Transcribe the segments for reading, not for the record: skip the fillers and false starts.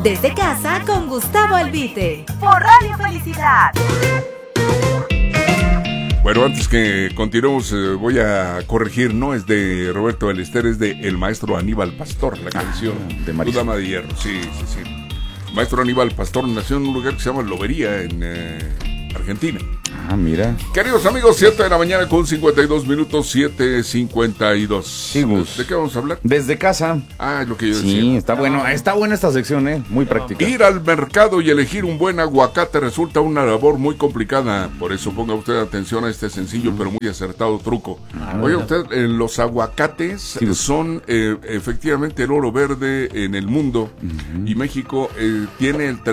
Desde casa con Gustavo Albite. Por Radio Felicidad. Bueno, antes que continuemos, voy a corregir, no es de Roberto Ballester, es de el maestro Aníbal Pastor, la canción de Marisa. Tu Dama de Hierro. Sí. Maestro Aníbal Pastor nació en un lugar que se llama Lobería, en Argentina. Ah, mira. Queridos amigos, 7 de la mañana con 52 minutos, 7:52. Sí, Gus. ¿De qué vamos a hablar? Desde casa. Ah, es lo que yo decía. Sí, está buena esta sección, muy práctica. Ir al mercado y elegir un buen aguacate resulta una labor muy complicada. Por eso ponga usted atención a este sencillo pero muy acertado truco. Oye usted, los aguacates son efectivamente el oro verde en el mundo. Y México tiene el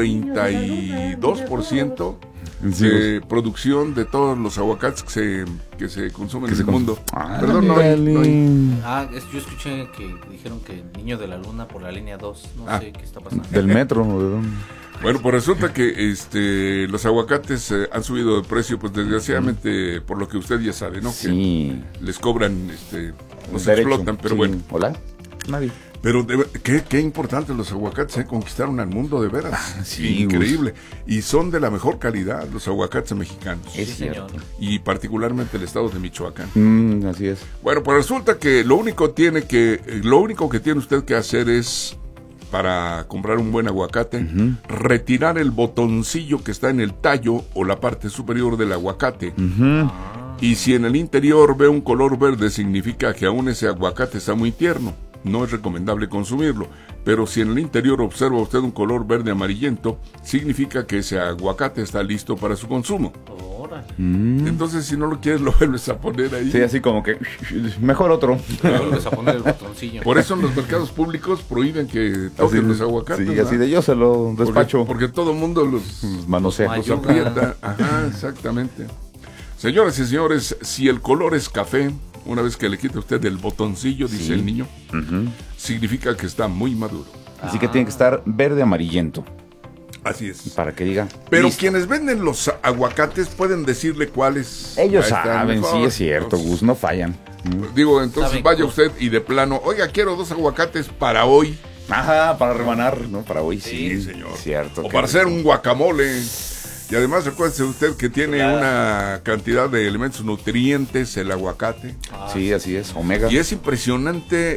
32% de producción de todos los aguacates que se consumen en el mundo. Perdón, no hay. Yo escuché que dijeron que el niño de la luna por la línea 2, no sé qué está pasando. ¿Del metro o de dónde? Bueno, pues resulta que los aguacates han subido de precio, pues desgraciadamente, por lo que usted ya sabe, ¿no? Sí. Que les cobran, los Derecho. explotan, pero bueno. ¿Hola? Nadie. Pero qué importante los aguacates, conquistaron al mundo de veras. Sí, increíble. Y son de la mejor calidad los aguacates mexicanos. Es cierto. Y particularmente el estado de Michoacán. Así es. Bueno, pues resulta que lo único que tiene usted que hacer es, para comprar un buen aguacate, retirar el botoncillo que está en el tallo o la parte superior del aguacate. Y si en el interior ve un color verde, significa que aún ese aguacate está muy tierno. No es recomendable consumirlo, pero si en el interior observa usted un color verde amarillento, significa que ese aguacate está listo para su consumo. Entonces, si no lo quieres, lo vuelves a poner ahí. Sí, así como que mejor otro. Vuelves a poner el botoncillo. Por eso en los mercados públicos prohíben que toquen los aguacates. Sí, así de yo se lo despacho. Porque todo el mundo los manosea. Los aprieta. Ajá, exactamente. Señoras y señores, si el color es café, una vez que le quita usted el botoncillo, dice el niño, significa que está muy maduro. Así que tiene que estar verde amarillento. Así es. Para que diga. Pero listo. quienes venden los aguacates pueden decirle cuáles. Ellos saben, sí es cierto, Gus, no fallan. Digo, entonces vaya usted y de plano, oiga, quiero 2 aguacates para hoy. Ajá, para rebanar, ¿no? Para hoy Sí, señor. Cierto. O para hacer un guacamole. Y además recuérdese usted que tiene una cantidad de elementos nutrientes el aguacate. Sí, así es, omega. Y es impresionante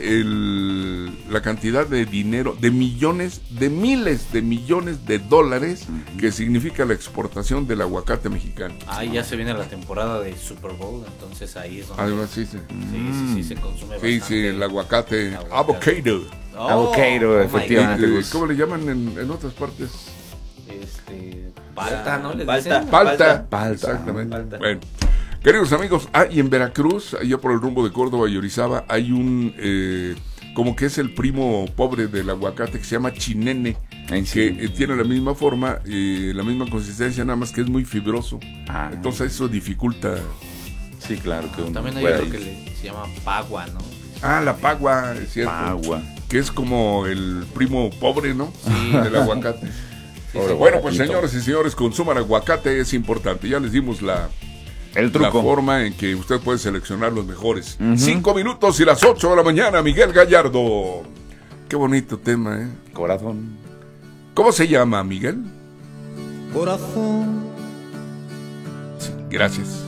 la cantidad de dinero, de millones, de miles de millones de dólares que significa la exportación del aguacate mexicano. Ya se viene la temporada de Super Bowl, entonces ahí es donde Además, sí. sí, se consume bastante. Sí, el aguacate. Avocado. Avocado, efectivamente. ¿Cómo le llaman en otras partes? Palta, ¿no? ¿Les dicen? Palta. Palta. Exactamente. Palta. Bueno, queridos amigos, y en Veracruz, allá por el rumbo de Córdoba y Orizaba, hay un, como que es el primo pobre del aguacate que se llama chinene, que tiene la misma forma, la misma consistencia, nada más que es muy fibroso. Entonces eso dificulta. Sí, claro. Que también hay otro que se llama pagua, ¿no? La pagua, es cierto. Pagua. Que es como el primo pobre, ¿no? Sí. Del aguacate. Bueno, pues señores y señores, consuman aguacate, es importante. Ya les dimos el truco. La forma en que usted puede seleccionar los mejores. 5 minutos y las 8 de la mañana, Miguel Gallardo. Qué bonito tema, ¿eh? Corazón. ¿Cómo se llama, Miguel? Corazón. Sí, gracias.